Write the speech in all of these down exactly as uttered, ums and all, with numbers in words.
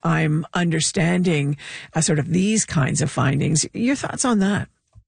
I'm understanding uh, sort of these kinds of findings. Your thoughts on that?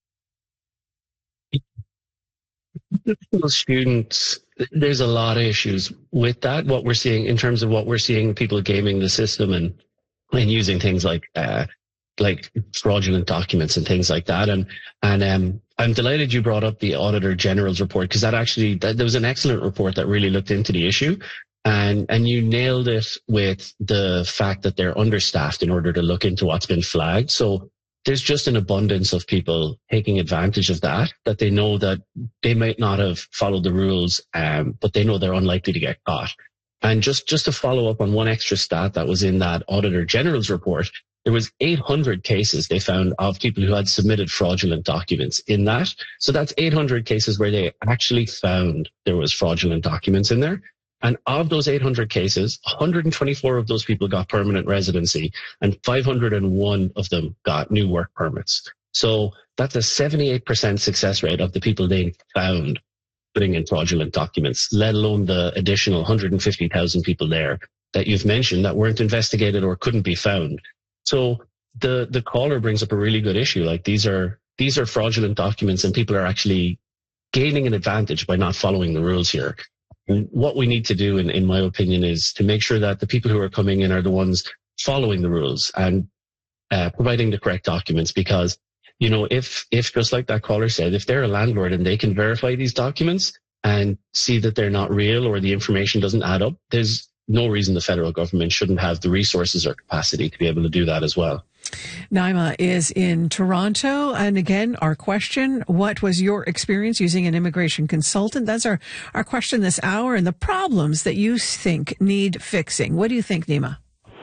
Students, there's a lot of issues with that. What we're seeing in terms of what we're seeing, people gaming the system and and using things like uh, like fraudulent documents and things like that. And and um, I'm delighted you brought up the Auditor General's report, because that actually that, there was an excellent report that really looked into the issue. And and you nailed it with the fact that they're understaffed in order to look into what's been flagged. So there's just an abundance of people taking advantage of that, that they know that they might not have followed the rules, um, but they know they're unlikely to get caught. And just, just to follow up on one extra stat that was in that Auditor General's report, there was eight hundred cases they found of people who had submitted fraudulent documents in that. So that's eight hundred cases where they actually found there was fraudulent documents in there. And of those eight hundred cases, one hundred twenty-four of those people got permanent residency and five hundred one of them got new work permits. So that's a seventy-eight percent success rate of the people they found putting in fraudulent documents, let alone the additional one hundred fifty thousand people there that you've mentioned that weren't investigated or couldn't be found. So the, the caller brings up a really good issue. Like these are, these are fraudulent documents and people are actually gaining an advantage by not following the rules here. And what we need to do, in, in my opinion, is to make sure that the people who are coming in are the ones following the rules and uh, providing the correct documents. Because, you know, if, if just like that caller said, if they're a landlord and they can verify these documents and see that they're not real or the information doesn't add up, there's no reason the federal government shouldn't have the resources or capacity to be able to do that as well. Naima is in Toronto. And again, our question, what was your experience using an immigration consultant? That's our, our question this hour, and the problems that you think need fixing. What do you think, Naima?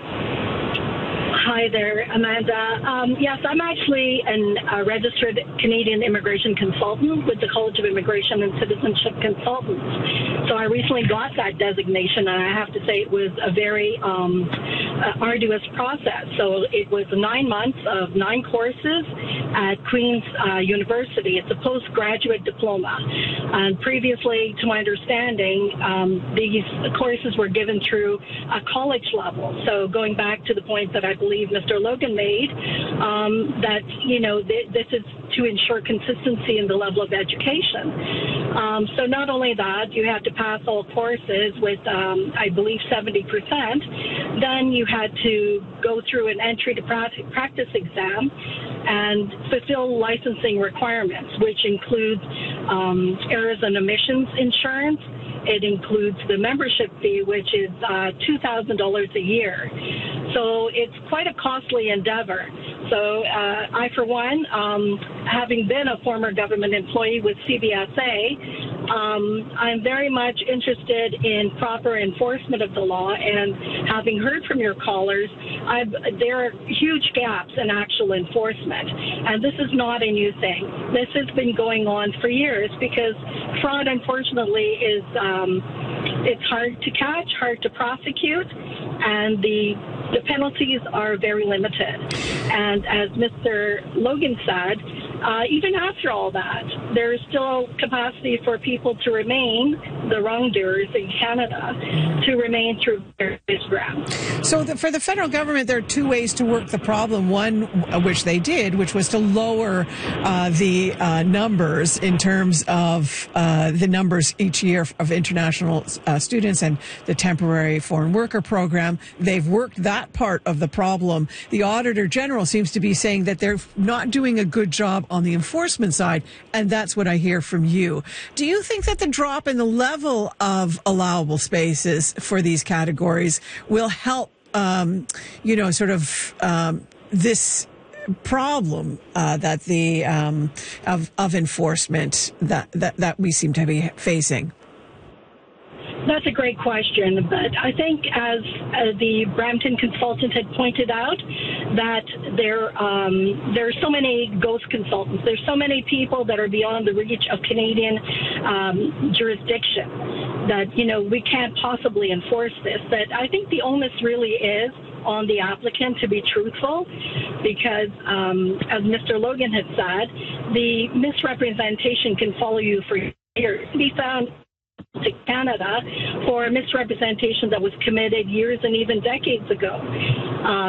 Hi there, Amanda. Um, yes, I'm actually an, a registered Canadian immigration consultant with the College of Immigration and Citizenship Consultants. So I recently got that designation, and I have to say it was a very um, uh, arduous process. So it was nine months of nine courses at Queen's uh, University. It's a postgraduate diploma. And previously, to my understanding, um, these courses were given through a college level. So going back to the point that I believe Mister Logan made, um, that, you know, th- this is to ensure consistency in the level of education. Um, so not only that, you had to pass all courses with, um, I believe, seventy percent. Then you had to go through an entry to practice exam and fulfill licensing requirements, which includes um, errors and omissions insurance. It includes the membership fee, which is uh, two thousand dollars a year. So it's quite a costly endeavor. So uh, I, for one, um, having been a former government employee with C B S A, um, I'm very much interested in proper enforcement of the law. And having heard from your callers, I've, there are huge gaps in actual enforcement. And this is not a new thing. This has been going on for years because fraud, unfortunately, is um, it's hard to catch, hard to prosecute, and the the penalties are very limited. And as Mister Logan said, uh, even after all that, there is still capacity for people to remain, the wrongdoers in Canada, to remain through various grounds. So the, for the federal government, there are two ways to work the problem. One, which they did, which was to lower uh, the uh, numbers in terms of uh, the numbers each year of international uh, students and the temporary foreign worker program. They've worked that part of the problem. The Auditor General seems to be saying that they're not doing a good job on the enforcement side, and that's what I hear from you. Do you think that the drop in the level of allowable spaces for these categories will help, um, you know, sort of um, this problem uh, that the um, of of enforcement that, that that we seem to be facing? That's a great question, but I think as uh, the Brampton consultant had pointed out, that there um, there are so many ghost consultants. There's so many people that are beyond the reach of Canadian um, jurisdiction that, you know, we can't possibly enforce this. That I think the onus really is on the applicant to be truthful, because um, as Mister Logan had said, the misrepresentation can follow you for years. To be found to Canada for misrepresentation that was committed years and even decades ago. Uh,